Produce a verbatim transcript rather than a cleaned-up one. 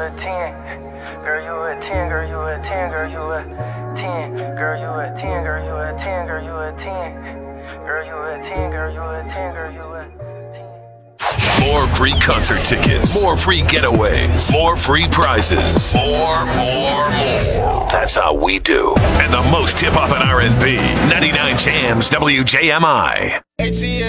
a ten. Girl, you a ten, girl, you a ten, girl, you a ten. Girl, you a ten, girl, you a ten, girl, you a ten. Girl, you a ten, girl, you a ten, girl, you a ten. More free concert tickets, more free getaways, more free prizes, more, more, more. That's how we do. And the most hip hop and R and B. ninety-nine Jams W J M I.